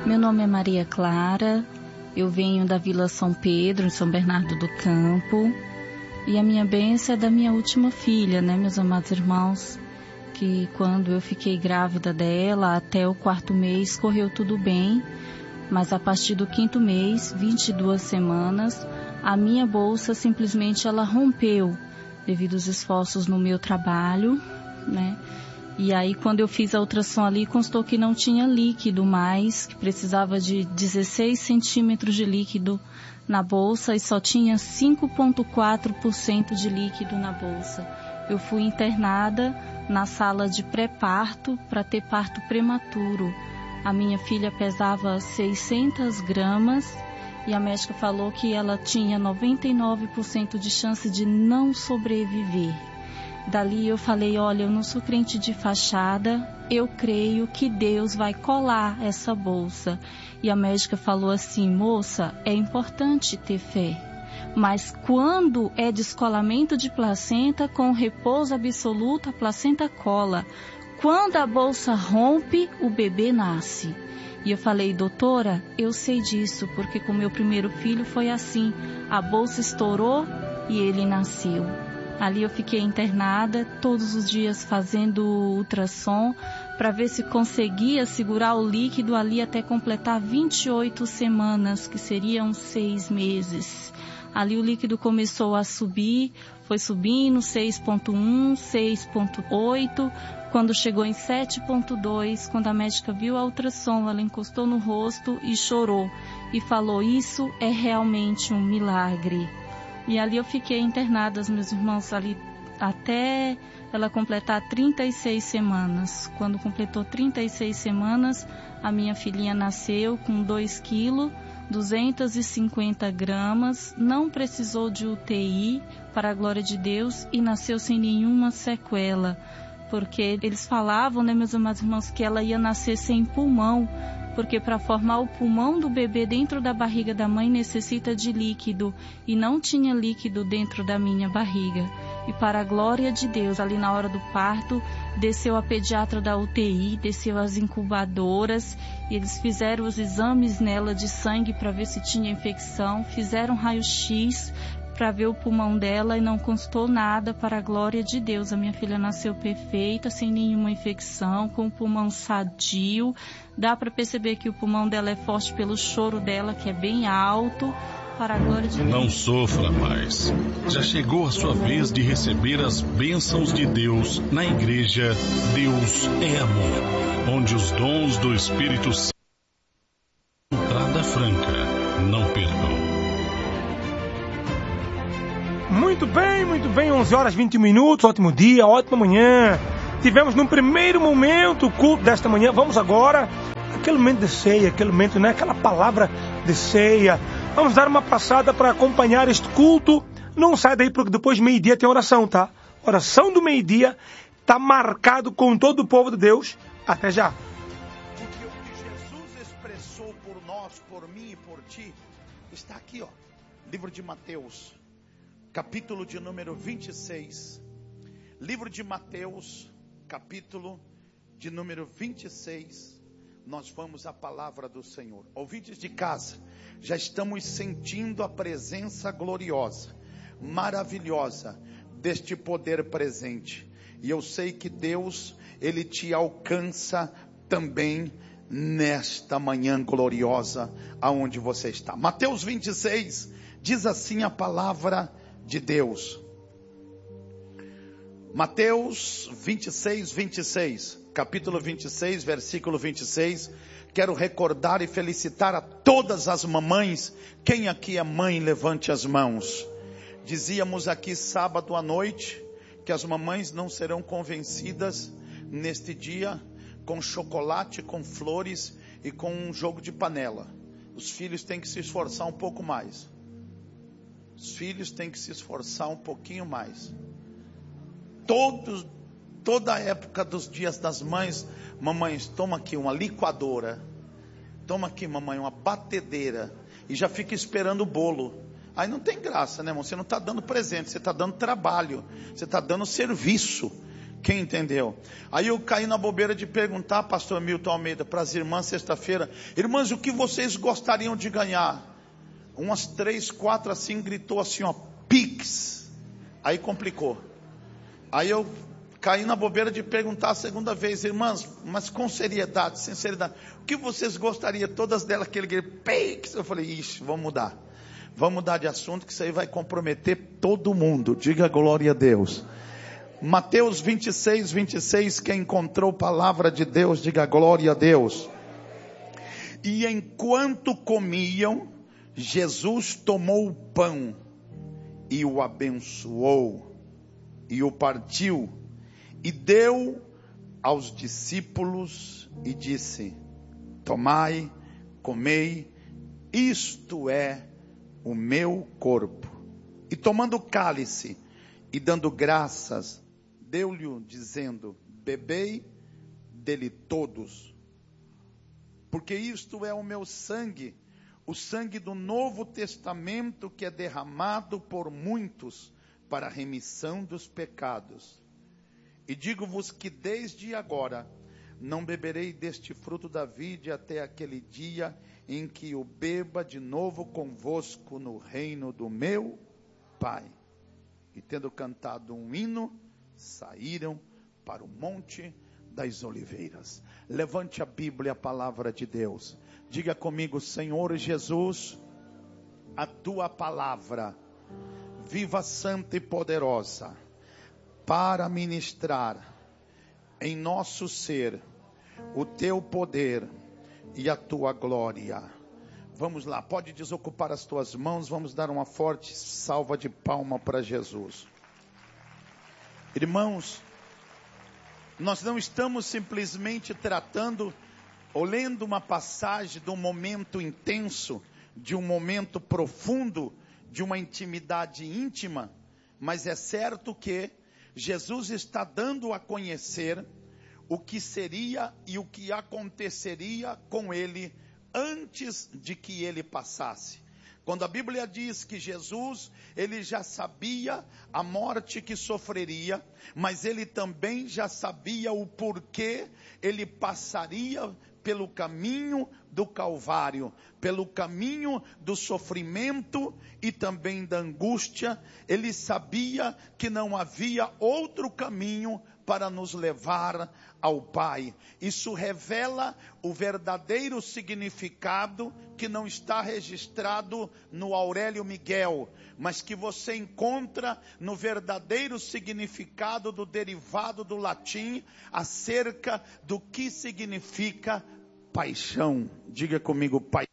Meu nome é Maria Clara, eu venho da Vila São Pedro, em São Bernardo do Campo, e a minha bênção é da minha última filha, né, meus amados irmãos, que quando eu fiquei grávida dela, até o 4º mês, correu tudo bem, mas a partir do 5º mês, 22 semanas, a minha bolsa simplesmente ela rompeu, devido aos esforços no meu trabalho, né? E aí quando eu fiz a ultrassom ali, constou que não tinha líquido mais, que precisava de 16 centímetros de líquido na bolsa e só tinha 5,4% de líquido na bolsa. Eu fui internada na sala de pré-parto para ter parto prematuro. A minha filha pesava 600 gramas e a médica falou que ela tinha 99% de chance de não sobreviver. Dali eu falei, olha, eu não sou crente de fachada, eu creio que Deus vai colar essa bolsa. E a médica falou assim, moça, é importante ter fé, mas quando é descolamento de placenta, com repouso absoluto, a placenta cola. Quando a bolsa rompe, o bebê nasce. E eu falei, doutora, eu sei disso, porque com meu primeiro filho foi assim, a bolsa estourou e ele nasceu. Ali eu fiquei internada, todos os dias fazendo ultrassom, para ver se conseguia segurar o líquido ali até completar 28 semanas, que seriam 6 meses. Ali o líquido começou a subir, foi subindo, 6,1, 6,8, quando chegou em 7,2, quando a médica viu a ultrassom, ela encostou no rosto e chorou, e falou, isso é realmente um milagre. E ali eu fiquei internada, meus irmãos, ali até ela completar 36 semanas. Quando completou 36 semanas, a minha filhinha nasceu com 2 quilos, 250 gramas, não precisou de UTI, para a glória de Deus, e nasceu sem nenhuma sequela. Porque eles falavam, né, meus amados irmãos, que ela ia nascer sem pulmão, porque para formar o pulmão do bebê dentro da barriga da mãe necessita de líquido, e não tinha líquido dentro da minha barriga. E para a glória de Deus, ali na hora do parto, desceu a pediatra da UTI, desceu as incubadoras, e eles fizeram os exames nela de sangue para ver se tinha infecção, fizeram raio-x para ver o pulmão dela e não constou nada, para a glória de Deus. A minha filha nasceu perfeita, sem nenhuma infecção, com o pulmão sadio. Dá para perceber que o pulmão dela é forte pelo choro dela, que é bem alto, para a glória de Deus. Não sofra mais. Já chegou a sua vez de receber as bênçãos de Deus na igreja Deus é Amor, onde os dons do Espírito Santo entrada franca. Não percam. Muito bem, 11 horas 21 minutos, ótimo dia, ótima manhã. Tivemos no primeiro momento o culto desta manhã, vamos agora, aquele momento de ceia, aquele momento, né, aquela palavra de ceia. Vamos dar uma passada para acompanhar este culto. Não sai daí porque depois de meio-dia tem oração, tá? Oração do meio-dia está marcado com todo o povo de Deus. Até já. Porque o que Jesus expressou por nós, por mim e por ti, está aqui, ó. Livro de Mateus. Capítulo de número 26, livro de Mateus, capítulo de número 26, nós vamos à palavra do Senhor. Ouvintes de casa, já estamos sentindo a presença gloriosa, maravilhosa, deste poder presente. E eu sei que Deus, Ele te alcança também nesta manhã gloriosa, aonde você está. Mateus 26, diz assim a palavra de Deus. Mateus 26, capítulo 26, versículo 26. Quero recordar e felicitar a todas as mamães. Quem aqui é mãe, levante as mãos. Dizíamos aqui sábado à noite que as mamães não serão convencidas neste dia com chocolate, com flores e com um jogo de panela. Os filhos têm que se esforçar um pouco mais. Os filhos têm que se esforçar um pouquinho mais. Toda a época dos dias das mães, mamães, toma aqui uma liquadora. Toma aqui, mamãe, uma batedeira. E já fica esperando o bolo. Aí não tem graça, né, irmão? Você não está dando presente, você está dando trabalho. Você está dando serviço. Quem entendeu? Aí eu caí na bobeira de perguntar, pastor Milton Almeida, para as irmãs sexta-feira: irmãs, o que vocês gostariam de ganhar? Umas 3, 4 assim, gritou assim, ó, Pix. Aí complicou. Aí eu caí na bobeira de perguntar a segunda vez: irmãs, mas com seriedade, sinceridade, o que vocês gostariam? Todas delas, aquele grito, Pix. Eu falei: ixi, vamos mudar. Vamos mudar de assunto, que isso aí vai comprometer todo mundo. Diga glória a Deus. Mateus 26, 26, quem encontrou palavra de Deus, diga glória a Deus. E enquanto comiam, Jesus tomou o pão e o abençoou e o partiu e deu aos discípulos e disse: tomai, comei, isto é o meu corpo. E tomando o cálice e dando graças, deu-lhe dizendo: bebei dele todos, porque isto é o meu sangue, o sangue do Novo Testamento, que é derramado por muitos para a remissão dos pecados. E digo-vos que desde agora não beberei deste fruto da vide até aquele dia em que o beba de novo convosco no reino do meu Pai. E tendo cantado um hino, saíram para o Monte das Oliveiras. Levante a Bíblia, a palavra de Deus. Diga comigo: Senhor Jesus, a tua palavra, viva, santa e poderosa, para ministrar em nosso ser o teu poder e a tua glória. Vamos lá, pode desocupar as tuas mãos, vamos dar uma forte salva de palma para Jesus. Irmãos, nós não estamos simplesmente tratando ou lendo uma passagem de um momento intenso, de um momento profundo, de uma intimidade íntima, mas é certo que Jesus está dando a conhecer o que seria e o que aconteceria com ele antes de que ele passasse. Quando a Bíblia diz que Jesus, ele já sabia a morte que sofreria, mas ele também já sabia o porquê ele passaria pelo caminho do Calvário, pelo caminho do sofrimento e também da angústia. Ele sabia que não havia outro caminho para nos levar ao Pai. Isso revela o verdadeiro significado que não está registrado no Aurélio Miguel, mas que você encontra no verdadeiro significado do derivado do latim acerca do que significa paixão. Diga comigo, paixão.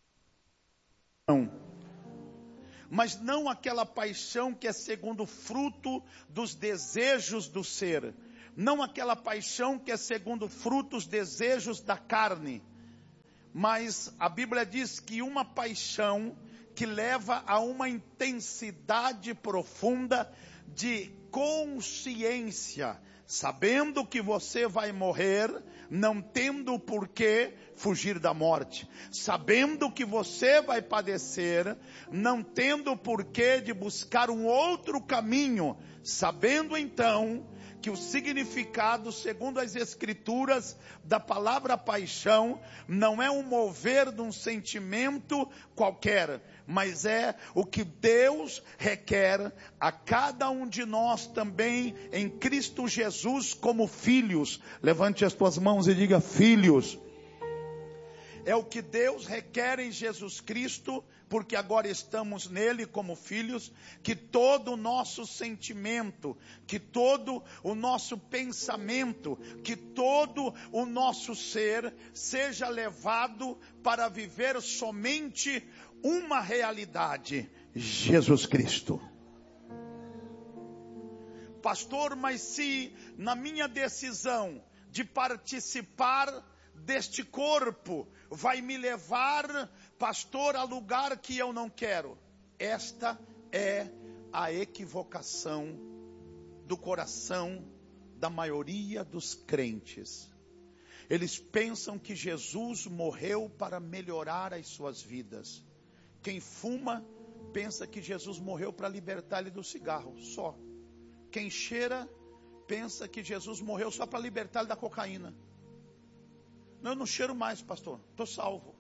Mas não aquela paixão que é segundo o fruto dos desejos do ser. Não aquela paixão que é segundo frutos, desejos da carne. Mas a Bíblia diz que uma paixão que leva a uma intensidade profunda de consciência, sabendo que você vai morrer, não tendo por que fugir da morte, sabendo que você vai padecer, não tendo por que de buscar um outro caminho, sabendo então que o significado, segundo as Escrituras, da palavra paixão, não é um mover de um sentimento qualquer, mas é o que Deus requer a cada um de nós também em Cristo Jesus como filhos. Levante as tuas mãos e diga: filhos. É o que Deus requer em Jesus Cristo, porque agora estamos nele como filhos, que todo o nosso sentimento, que todo o nosso pensamento, que todo o nosso ser seja levado para viver somente uma realidade: Jesus Cristo. Pastor, mas se na minha decisão de participar deste corpo vai me levar, pastor, a lugar que eu não quero. Esta é a equivocação do coração da maioria dos crentes. Eles pensam que Jesus morreu para melhorar as suas vidas. Quem fuma pensa que Jesus morreu para libertar ele do cigarro, só. Quem cheira pensa que Jesus morreu só para libertar ele da cocaína. Não, eu não cheiro mais, pastor, estou salvo.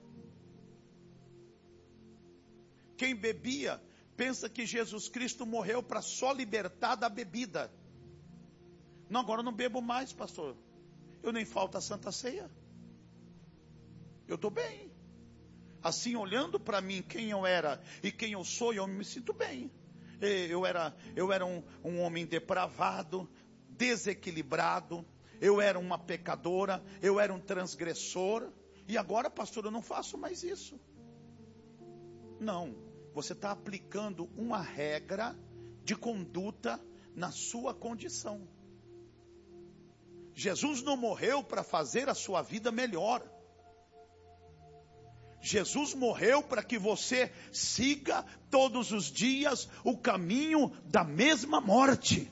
Quem bebia pensa que Jesus Cristo morreu para só libertar da bebida. Não, agora eu não bebo mais, pastor. Eu nem falta a Santa Ceia. Eu estou bem. Assim, olhando para mim, quem eu era e quem eu sou, eu me sinto bem. Eu era um homem depravado, desequilibrado. Eu era uma pecadora, eu era um transgressor. E agora, pastor, eu não faço mais isso. Não, você está aplicando uma regra de conduta na sua condição. Jesus não morreu para fazer a sua vida melhor. Jesus morreu para que você siga todos os dias o caminho da mesma morte.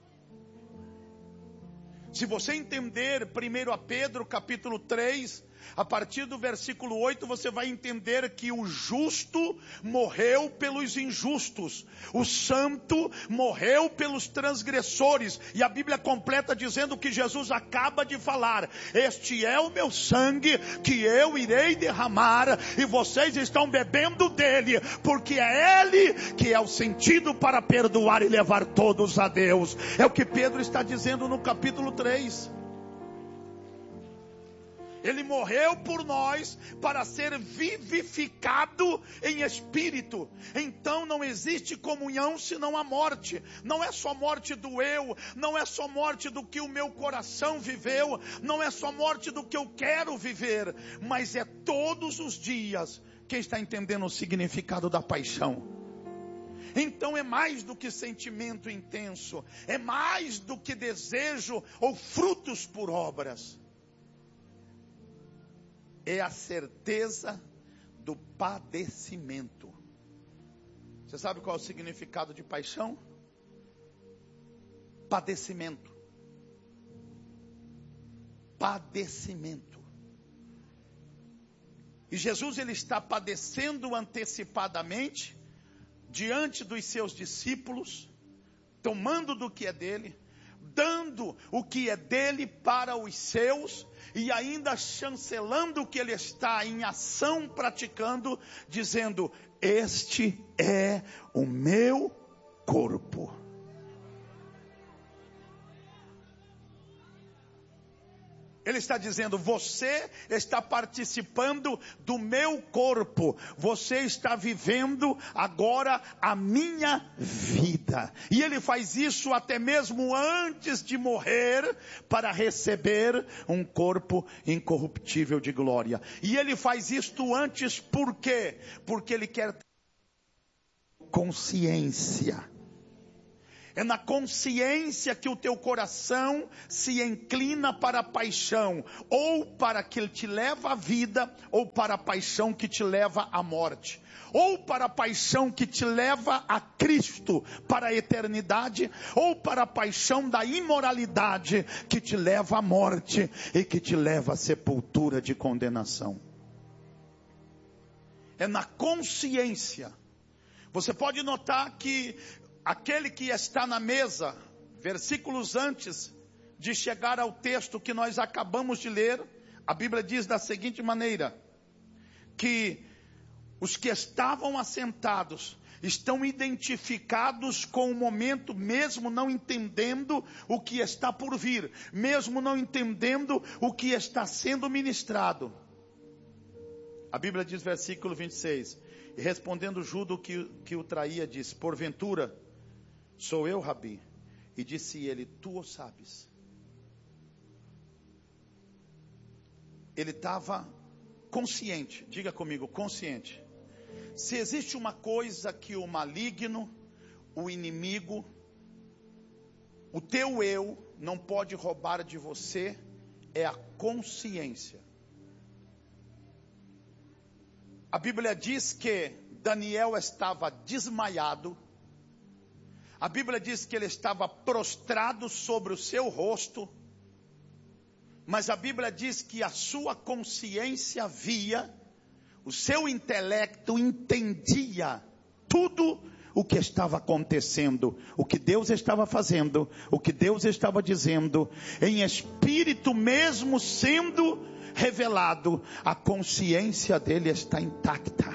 Se você entender 1 Pedro capítulo 3, a partir do versículo 8, você vai entender que o justo morreu pelos injustos, o santo morreu pelos transgressores, e a Bíblia completa dizendo que Jesus acaba de falar: este é o meu sangue que eu irei derramar, e vocês estão bebendo dele, porque é ele que é o sentido para perdoar e levar todos a Deus. É o que Pedro está dizendo no capítulo 3. Ele morreu por nós para ser vivificado em espírito. Então não existe comunhão senão a morte. Não é só morte do eu, não é só morte do que o meu coração viveu, não é só morte do que eu quero viver, mas é todos os dias. Quem está entendendo o significado da paixão? Então é mais do que sentimento intenso, é mais do que desejo ou frutos por obras. É a certeza do padecimento. Você sabe qual é o significado de paixão? Padecimento. Padecimento. E Jesus, ele está padecendo antecipadamente diante dos seus discípulos, tomando do que é dele, dando o que é dele para os seus, e ainda chancelando o que ele está em ação praticando, dizendo: este é o meu corpo. Ele está dizendo: você está participando do meu corpo, você está vivendo agora a minha vida. E ele faz isso até mesmo antes de morrer, para receber um corpo incorruptível de glória. E ele faz isto antes por quê? Porque ele quer ter consciência. É na consciência que o teu coração se inclina para a paixão, ou para aquele que te leva à vida, ou para a paixão que te leva à morte, ou para a paixão que te leva a Cristo para a eternidade, ou para a paixão da imoralidade que te leva à morte e que te leva à sepultura de condenação. É na consciência. Você pode notar que aquele que está na mesa, versículos antes de chegar ao texto que nós acabamos de ler, a Bíblia diz da seguinte maneira: que os que estavam assentados estão identificados com o momento, mesmo não entendendo o que está por vir, mesmo não entendendo o que está sendo ministrado. A Bíblia diz, versículo 26, e respondendo Judas que o traía, disse: porventura sou eu, Rabi? E disse ele: tu o sabes. Ele estava consciente, diga comigo, consciente. Se existe uma coisa que o maligno, o inimigo, o teu eu não pode roubar de você, é a consciência. A Bíblia diz que Daniel estava desmaiado. A Bíblia diz que ele estava prostrado sobre o seu rosto. Mas a Bíblia diz que a sua consciência via, o seu intelecto entendia tudo o que estava acontecendo, o que Deus estava fazendo, o que Deus estava dizendo, em espírito mesmo sendo revelado, a consciência dele está intacta.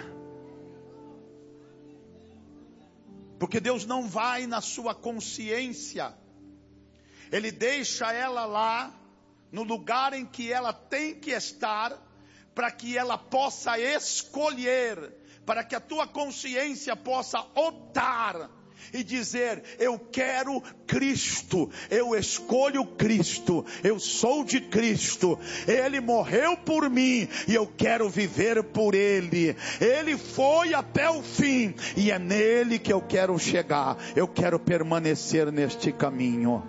Porque Deus não vai na sua consciência, Ele deixa ela lá, no lugar em que ela tem que estar, para que ela possa escolher, para que a tua consciência possa optar e dizer: eu quero Cristo, eu escolho Cristo, eu sou de Cristo, Ele morreu por mim e eu quero viver por Ele, Ele foi até o fim e é nele que eu quero chegar, eu quero permanecer neste caminho.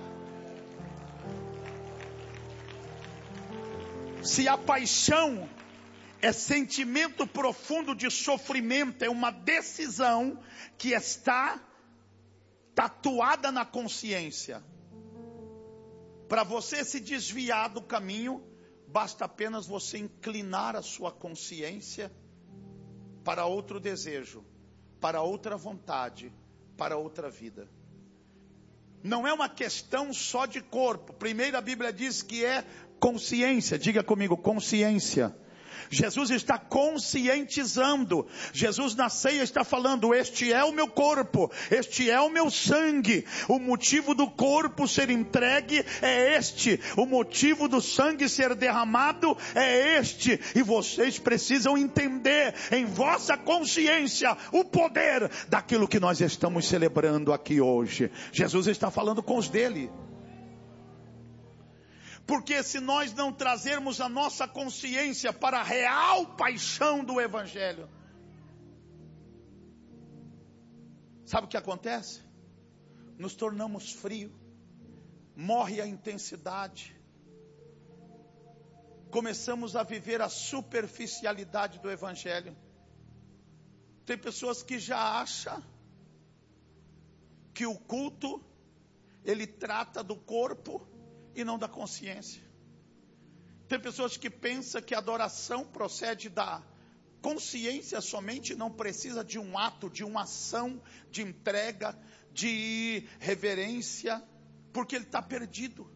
Se a paixão é sentimento profundo de sofrimento, é uma decisão que está tatuada na consciência. Para você se desviar do caminho, basta apenas você inclinar a sua consciência para outro desejo, para outra vontade, para outra vida. Não é uma questão só de corpo. Primeiro a Bíblia diz que é consciência. Diga comigo, consciência. Jesus está conscientizando. Jesus na ceia está falando: este é o meu corpo, este é o meu sangue. O motivo do corpo ser entregue é este, o motivo do sangue ser derramado é este. E vocês precisam entender em vossa consciência o poder daquilo que nós estamos celebrando aqui hoje. Jesus está falando com os dele. Porque se nós não trazermos a nossa consciência para a real paixão do Evangelho, sabe o que acontece? Nos tornamos frios, morre a intensidade, começamos a viver a superficialidade do Evangelho. Tem pessoas que já acham que o culto, ele trata do corpo e não da consciência. Tem pessoas que pensam que a adoração procede da consciência somente, não precisa de um ato, de uma ação, de entrega, de reverência, porque ele está perdido.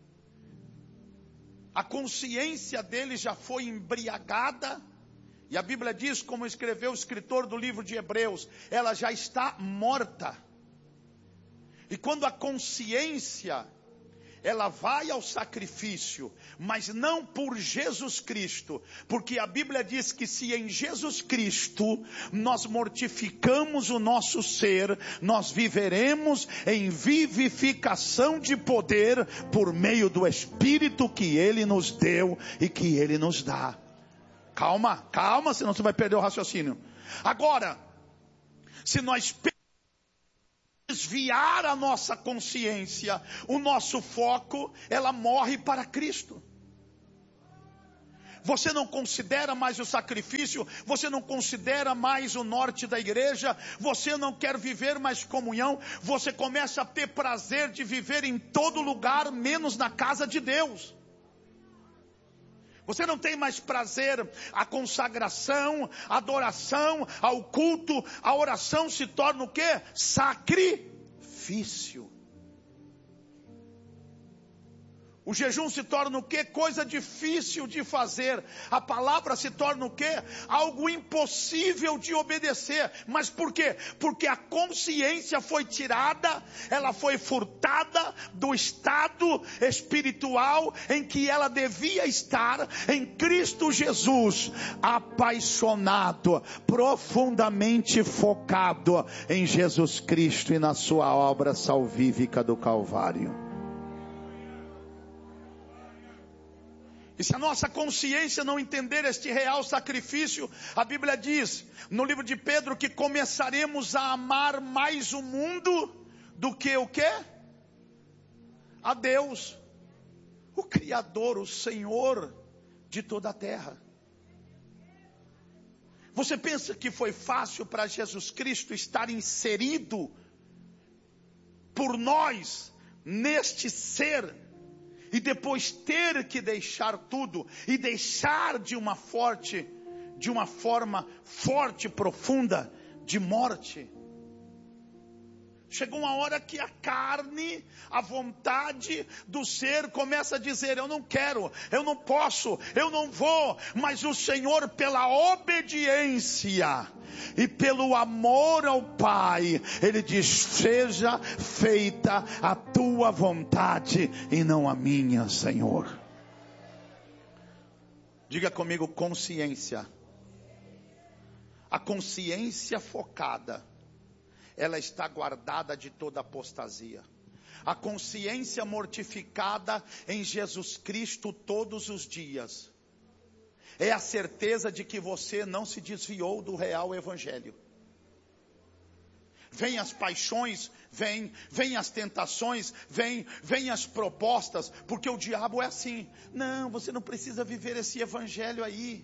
A consciência dele já foi embriagada, e a Bíblia diz, como escreveu o escritor do livro de Hebreus, ela já está morta. E quando a consciência ela vai ao sacrifício, mas não por Jesus Cristo, porque a Bíblia diz que se em Jesus Cristo nós mortificamos o nosso ser, nós viveremos em vivificação de poder por meio do Espírito que Ele nos deu e que Ele nos dá. Calma, senão você vai perder o raciocínio. Agora, se nós desviar a nossa consciência, o nosso foco, ela morre para Cristo. Você não considera mais o sacrifício, você não considera mais o norte da igreja, você não quer viver mais comunhão, você começa a ter prazer de viver em todo lugar, menos na casa de Deus. Você não tem mais prazer, a consagração, a adoração, ao culto, a oração se torna o quê? Sacrifício. O jejum se torna o quê? Coisa difícil de fazer. A palavra se torna o quê? Algo impossível de obedecer. Mas por quê? Porque a consciência foi tirada, ela foi furtada do estado espiritual em que ela devia estar, em Cristo Jesus, apaixonado, profundamente focado em Jesus Cristo e na sua obra salvífica do Calvário. E se a nossa consciência não entender este real sacrifício, a Bíblia diz, no livro de Pedro, que começaremos a amar mais o mundo do que o quê? A Deus, o Criador, o Senhor de toda a terra. Você pensa que foi fácil para Jesus Cristo estar inserido por nós neste ser, e depois ter que deixar tudo, e deixar de uma forma forte, profunda, de morte? Chegou uma hora que a carne, a vontade do ser começa a dizer: eu não quero, eu não posso, eu não vou. Mas o Senhor, pela obediência e pelo amor ao Pai, Ele diz: seja feita a tua vontade e não a minha, Senhor. Diga comigo: consciência. A consciência focada, ela está guardada de toda apostasia. A consciência mortificada em Jesus Cristo todos os dias é a certeza de que você não se desviou do real evangelho. Vem as paixões, vem as tentações, vem as propostas, porque o diabo é assim: não, você não precisa viver esse evangelho aí.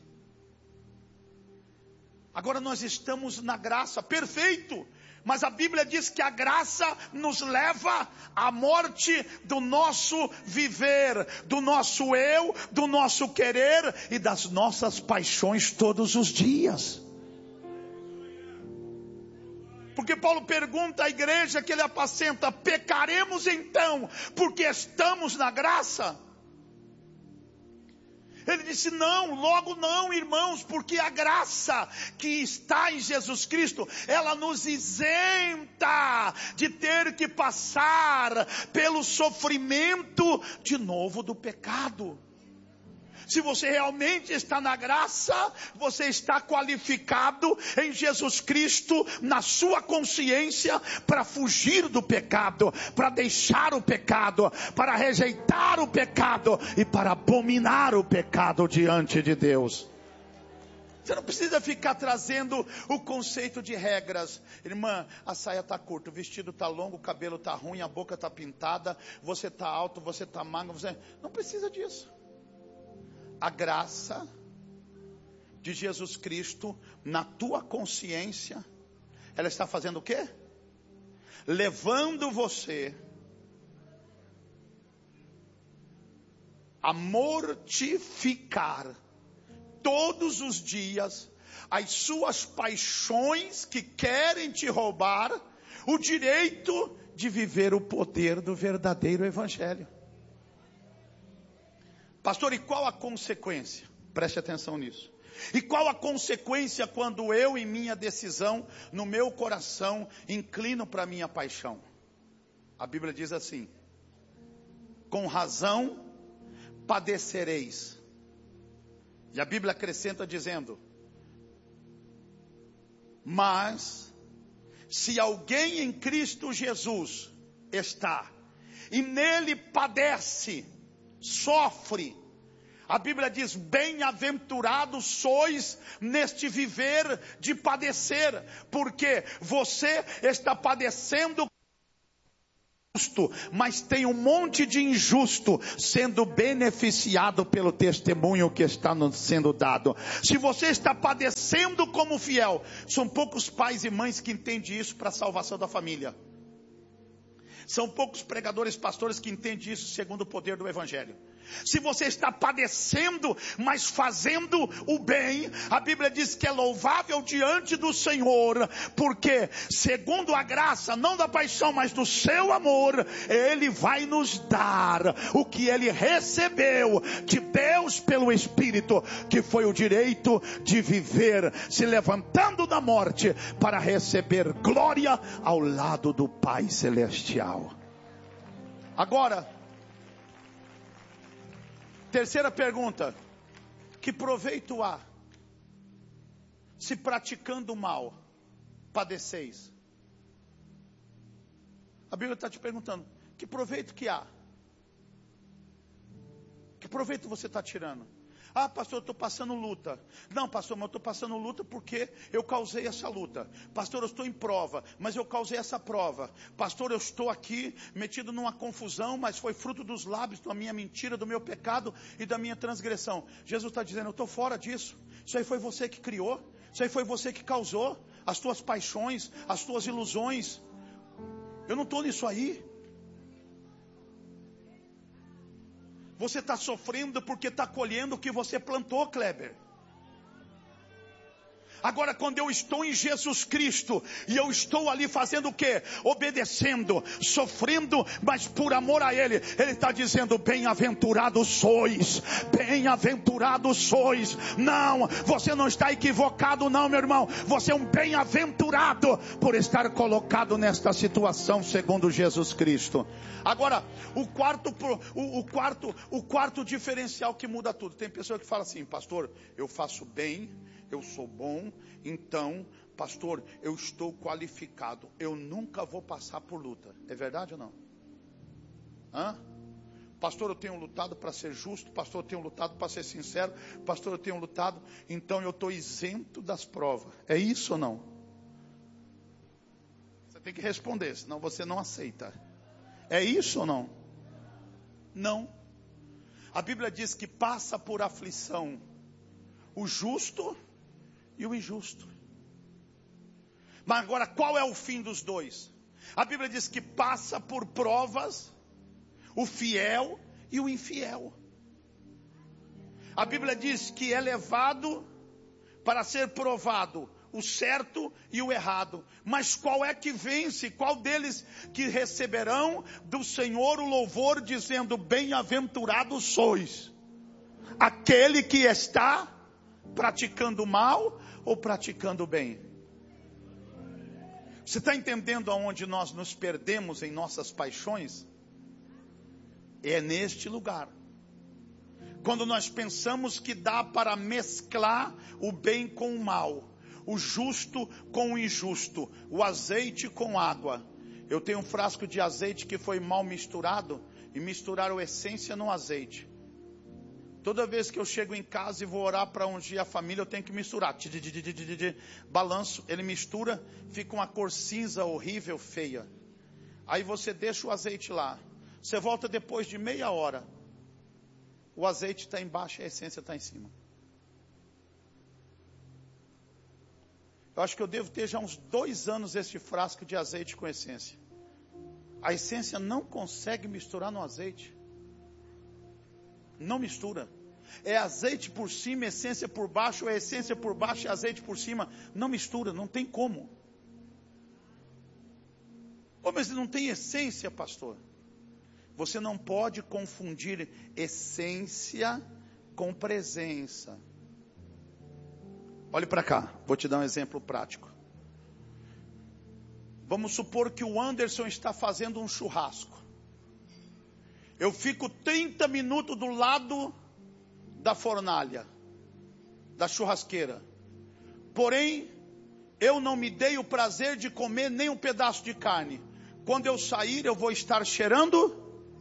Agora nós estamos na graça, perfeito. Mas a Bíblia diz que a graça nos leva à morte do nosso viver, do nosso eu, do nosso querer e das nossas paixões todos os dias. Porque Paulo pergunta à igreja que ele apacenta: pecaremos então porque estamos na graça? Ele disse: não, logo não, irmãos, porque a graça que está em Jesus Cristo, ela nos isenta de ter que passar pelo sofrimento de novo do pecado. Se você realmente está na graça, você está qualificado em Jesus Cristo, na sua consciência, para fugir do pecado, para deixar o pecado, para rejeitar o pecado e para abominar o pecado diante de Deus. Você não precisa ficar trazendo o conceito de regras. Irmã, a saia está curta, o vestido está longo, o cabelo está ruim, a boca está pintada, você está alto, você está magro, você... Não precisa disso. A graça de Jesus Cristo na tua consciência, ela está fazendo o quê? Levando você a mortificar todos os dias as suas paixões que querem te roubar o direito de viver o poder do verdadeiro evangelho. Pastor, e qual a consequência? Preste atenção nisso. E qual a consequência quando eu, em minha decisão, no meu coração, inclino para a minha paixão? A Bíblia diz assim: com razão padecereis. E a Bíblia acrescenta dizendo: mas se alguém em Cristo Jesus está e nele padece, sofre, a Bíblia diz: bem-aventurados sois neste viver de padecer, porque você está padecendo justo, mas tem um monte de injusto sendo beneficiado pelo testemunho que está sendo dado. Se você está padecendo como fiel, são poucos pais e mães que entendem isso para a salvação da família. São poucos pregadores, pastores que entendem isso segundo o poder do evangelho. Se você está padecendo, mas fazendo o bem, a Bíblia diz que é louvável diante do Senhor, porque segundo a graça, não da paixão, mas do seu amor, Ele vai nos dar o que Ele recebeu de Deus pelo Espírito, que foi o direito de viver, se levantando da morte, para receber glória ao lado do Pai Celestial. Agora, terceira pergunta: que proveito há se praticando o mal padeceis? A Bíblia está te perguntando: que proveito que há? Que proveito você está tirando? Ah, pastor, eu estou passando luta. Não, pastor, mas eu estou passando luta porque eu causei essa luta. Pastor, eu estou em prova, mas eu causei essa prova. Pastor, eu estou aqui metido numa confusão, mas foi fruto dos lábios, da minha mentira, do meu pecado e da minha transgressão. Jesus está dizendo: eu estou fora disso. Isso aí foi você que criou. Isso aí foi você que causou. As tuas paixões, as tuas ilusões. Eu não estou nisso aí. Você está sofrendo porque está colhendo o que você plantou, Kleber. Agora, quando eu estou em Jesus Cristo, e eu estou ali fazendo o quê? Obedecendo, sofrendo, mas por amor a Ele. Ele está dizendo, bem-aventurados sois, bem-aventurados sois. Não, você não está equivocado não, meu irmão. Você é um bem-aventurado por estar colocado nesta situação segundo Jesus Cristo. Agora, o quarto diferencial que muda tudo. Tem pessoa que fala assim, pastor, eu faço bem, eu sou bom, então, pastor, eu estou qualificado. Eu nunca vou passar por luta. É verdade ou não? Pastor, eu tenho lutado para ser justo. Pastor, eu tenho lutado para ser sincero. Pastor, eu tenho lutado, então eu estou isento das provas. É isso ou não? Você tem que responder, senão você não aceita. É isso ou não? Não. A Bíblia diz que passa por aflição o justo e o injusto. Mas agora, qual é o fim dos dois? A Bíblia diz que passa por provas o fiel e o infiel. A Bíblia diz que é levado para ser provado o certo e o errado. Mas qual é que vence? Qual deles que receberão do Senhor o louvor, dizendo, bem-aventurados sois? Aquele que está praticando mal ou praticando bem? Você está entendendo aonde nós nos perdemos em nossas paixões? É neste lugar. Quando nós pensamos que dá para mesclar o bem com o mal, o justo com o injusto, o azeite com água. Eu tenho um frasco de azeite que foi mal misturado e misturaram a essência no azeite. Toda vez que eu chego em casa e vou orar para ungir a família, eu tenho que misturar. Balanço, ele mistura, fica uma cor cinza horrível, feia. Aí você deixa o azeite lá. Você volta depois de meia hora. O azeite está embaixo e a essência está em cima. Eu acho que eu devo ter já uns 2 anos este frasco de azeite com essência. A essência não consegue misturar no azeite. Não mistura. É azeite por cima, essência por baixo, é essência por baixo e azeite por cima. Não mistura, não tem como. Pô, mas não tem essência, pastor. Você não pode confundir essência com presença. Olhe para cá, vou te dar um exemplo prático. Vamos supor que o Anderson está fazendo um churrasco. Eu fico 30 minutos do lado da fornalha, da churrasqueira. Porém, eu não me dei o prazer de comer nem um pedaço de carne. Quando eu sair, eu vou estar cheirando?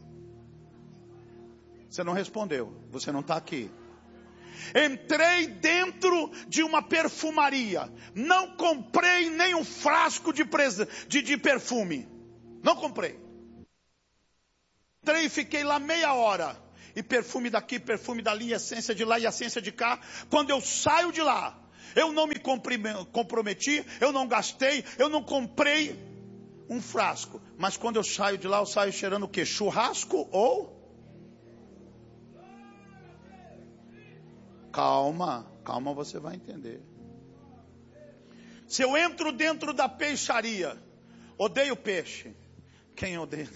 Você não respondeu, você não está aqui. Entrei dentro de uma perfumaria. Não comprei nem um frasco de perfume. Não comprei. Entrei e fiquei lá meia hora. E perfume daqui, perfume dali, essência de lá e essência de cá. Quando eu saio de lá, eu não me comprometi, eu não gastei, eu não comprei um frasco. Mas quando eu saio de lá, eu saio cheirando o quê? Churrasco ou... Calma, calma, você vai entender. Se eu entro dentro da peixaria, odeio peixe. Quem odeia?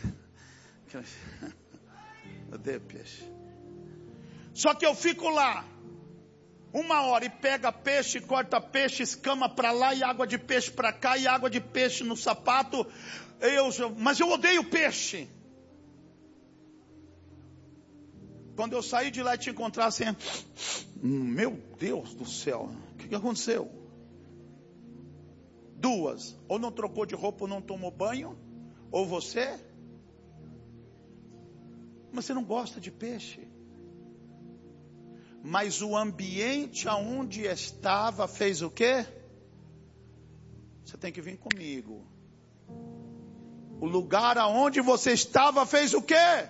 Odeio peixe. Só que eu fico lá 1 hora e pega peixe, corta peixe, escama para lá e água de peixe para cá e água de peixe no sapato. Mas eu odeio peixe. Quando eu saí de lá e te encontrar assim, meu Deus do céu, o que aconteceu? 2, ou não trocou de roupa, ou não tomou banho, ou você, mas você não gosta de peixe. Mas o ambiente aonde estava fez o quê? Você tem que vir comigo. O lugar aonde você estava fez o quê?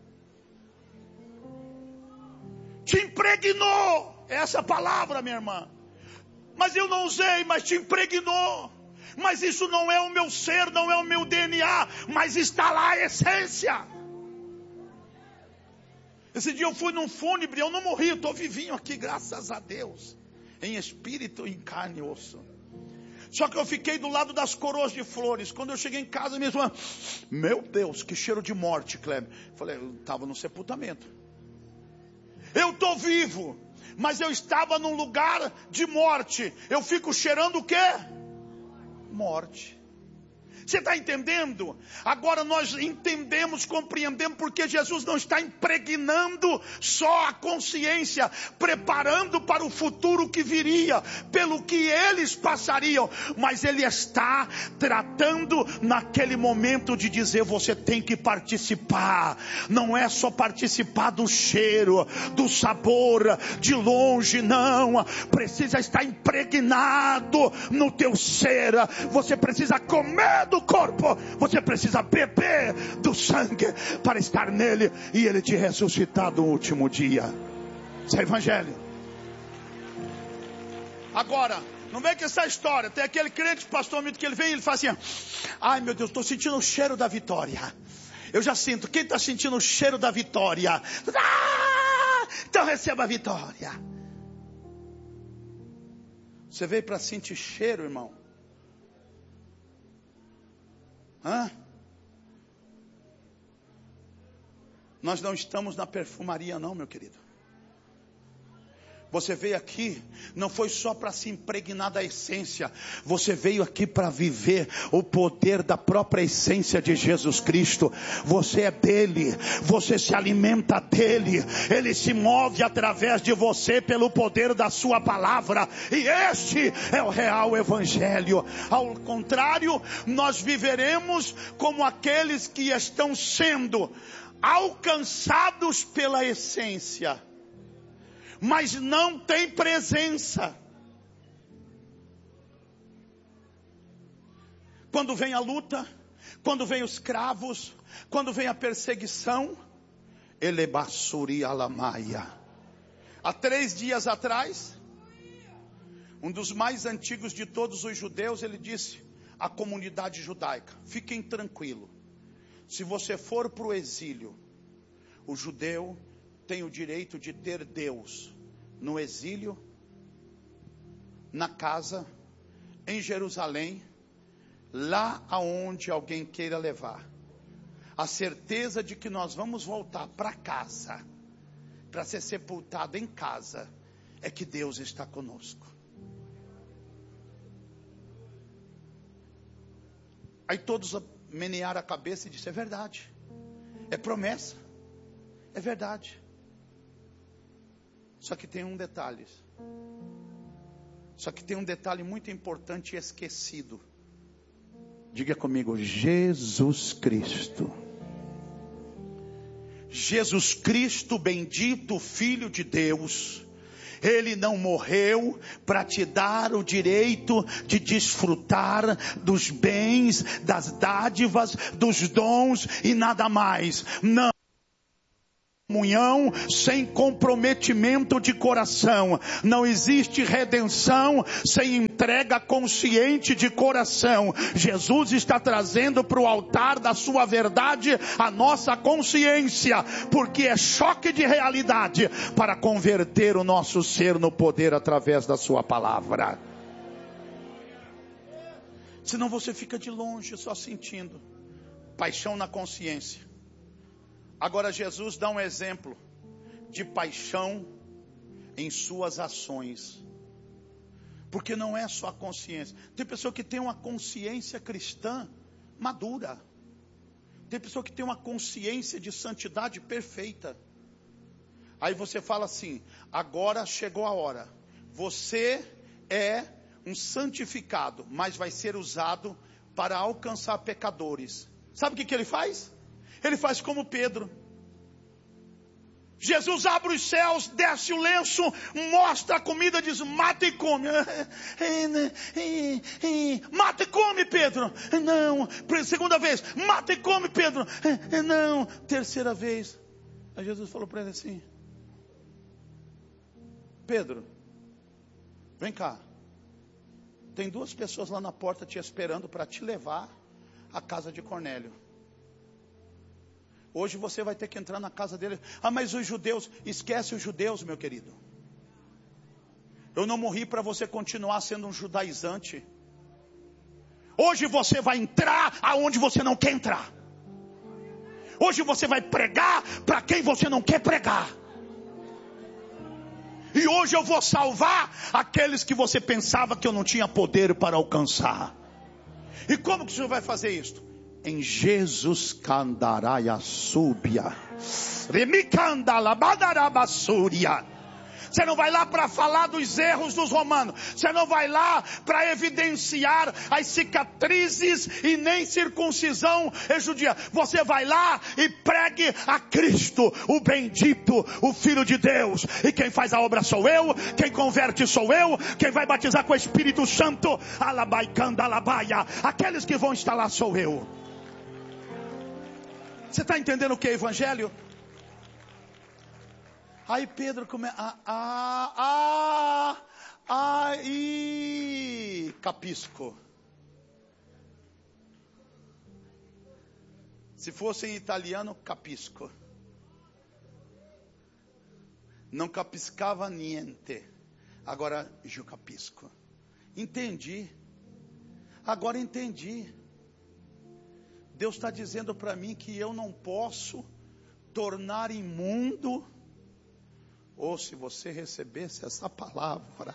Te impregnou. Essa palavra, minha irmã. Mas eu não usei, mas te impregnou. Mas isso não é o meu ser, não é o meu DNA, mas está lá a essência. Esse dia eu fui num fúnebre, eu não morri, eu estou vivinho aqui, graças a Deus. em espírito e em carne e osso. Só que eu fiquei do lado das coroas de flores. Quando eu cheguei em casa, minha irmã, meu Deus, que cheiro de morte, Kleber. Falei, eu estava no sepultamento. Eu estou vivo, mas eu estava num lugar de morte. Eu fico cheirando o quê? Morte. Você está entendendo? Agora nós entendemos, compreendemos porque Jesus não está impregnando só a consciência, preparando para o futuro que viria, pelo que eles passariam, mas Ele está tratando naquele momento de dizer, você tem que participar. Não é só participar do cheiro, do sabor, de longe, não. Precisa estar impregnado no teu ser. Você precisa comer do corpo, você precisa beber do sangue para estar nele e ele te ressuscitar no último dia. Isso é evangelho. Agora, não vem com essa história. Tem aquele crente, pastor Milton, que ele vem e ele fala assim, ai meu Deus, estou sentindo o cheiro da vitória. Eu já sinto. Quem está sentindo o cheiro da vitória? Então receba a vitória. Você veio para sentir cheiro, irmão? Nós não estamos na perfumaria não, meu querido. Você veio aqui, não foi só para se impregnar da essência. Você veio aqui para viver o poder da própria essência de Jesus Cristo. Você é dele, você se alimenta dele. Ele se move através de você pelo poder da sua palavra. E este é o real evangelho. Ao contrário, nós viveremos como aqueles que estão sendo alcançados pela essência, mas não tem presença. Quando vem a luta, quando vem os cravos, quando vem a perseguição, elebassuri alamaia. Há 3 dias atrás, um dos mais antigos de todos os judeus, ele disse à comunidade judaica, fiquem tranquilos, se você for para o exílio, o judeu tem o direito de ter Deus no exílio, na casa, em Jerusalém, lá aonde alguém queira levar. A certeza de que nós vamos voltar para casa, para ser sepultado em casa, é que Deus está conosco. Aí todos menearam a cabeça e disseram, é verdade, é promessa, é verdade. Só que tem um detalhe. Só que tem um detalhe muito importante e esquecido. Diga comigo, Jesus Cristo. Jesus Cristo, bendito Filho de Deus. Ele não morreu para te dar o direito de desfrutar dos bens, das dádivas, dos dons e nada mais. Não. Comunhão sem comprometimento de coração. Não existe redenção sem entrega consciente de coração. Jesus está trazendo para o altar da sua verdade a nossa consciência, porque é choque de realidade para converter o nosso ser no poder através da sua palavra. Senão você fica de longe só sentindo paixão na consciência. Agora Jesus dá um exemplo de paixão em suas ações. Porque não é só a consciência. Tem pessoa que tem uma consciência cristã madura. Tem pessoa que tem uma consciência de santidade perfeita. Aí você fala assim, agora chegou a hora. Você é um santificado, mas vai ser usado para alcançar pecadores. Sabe o que ele faz? Ele faz como Pedro. Jesus abre os céus, desce o lenço, mostra a comida, diz, mata e come. Mata e come, Pedro. Não. Segunda vez, mata e come, Pedro. Não. Terceira vez. Aí Jesus falou para ele assim, Pedro, vem cá. Tem 2 pessoas lá na porta te esperando para te levar à casa de Cornélio. Hoje você vai ter que entrar na casa dele. Ah, mas os judeus, esquece os judeus, meu querido. Eu não morri para você continuar sendo um judaizante. Hoje você vai entrar aonde você não quer entrar. Hoje você vai pregar para quem você não quer pregar. E hoje eu vou salvar aqueles que você pensava que eu não tinha poder para alcançar. E como que o Senhor vai fazer isso? Em Jesus Candaraia Súbia. Remicandalabadarabasúria. Você não vai lá para falar dos erros dos romanos. Você não vai lá para evidenciar as cicatrizes e nem circuncisão é judia. Você vai lá e pregue a Cristo, o bendito, o Filho de Deus. E quem faz a obra sou eu, quem converte sou eu, quem vai batizar com o Espírito Santo, alabaicandalabaia, aqueles que vão estar lá sou eu. Você está entendendo o que é evangelho? Aí Pedro começa, capisco. Se fosse em italiano, capisco. Não capiscava niente. Agora, eu capisco. Entendi. Agora entendi. Deus está dizendo para mim que eu não posso tornar imundo. Ou se você recebesse essa palavra.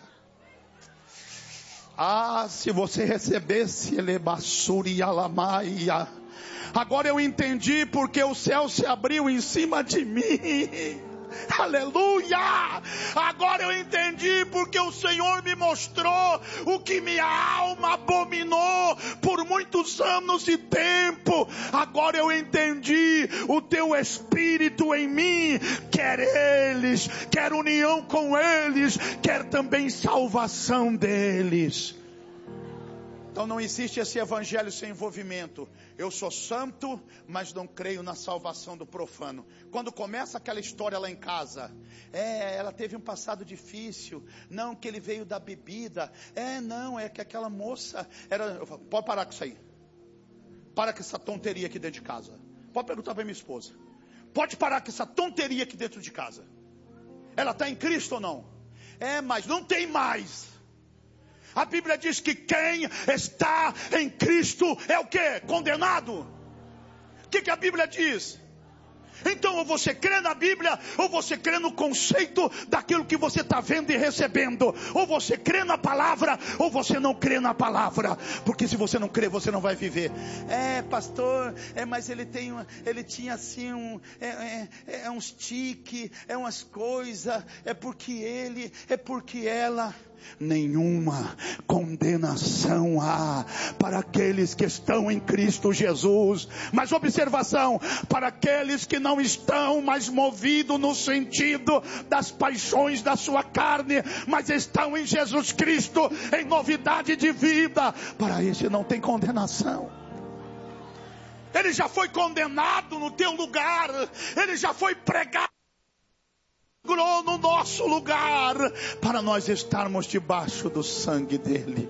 Se você recebesse elebassuri alamaia. Agora eu entendi porque o céu se abriu em cima de mim. Aleluia! Agora eu entendi porque o Senhor me mostrou o que minha alma abominou por muitos anos de tempo. Agora eu entendi o teu Espírito em mim, quer eles, quer união com eles, quer também salvação deles. Então não existe esse evangelho sem envolvimento. Eu sou santo, mas não creio na salvação do profano. Quando começa aquela história lá em casa, ela teve um passado difícil, não que ele veio da bebida, não, é que aquela moça era, pode parar com isso aí. Para com essa tonteria aqui dentro de casa. Pode perguntar para minha esposa. Pode parar com essa tonteria aqui dentro de casa. Ela está em Cristo ou não? Mas não tem mais. A Bíblia diz que quem está em Cristo é o quê? Condenado. O que a Bíblia diz? Então ou você crê na Bíblia, ou você crê no conceito daquilo que você está vendo e recebendo. Ou você crê na palavra, ou você não crê na palavra. Porque se você não crê, você não vai viver. Pastor, mas ele tinha assim uns tique, umas coisas, porque ela... Nenhuma condenação há para aqueles que estão em Cristo Jesus. Mas observação, para aqueles que não estão mais movidos no sentido das paixões da sua carne, mas estão em Jesus Cristo, em novidade de vida, para esse não tem condenação. Ele já foi condenado no teu lugar, ele já foi pregado no nosso lugar, para nós estarmos debaixo do sangue dele.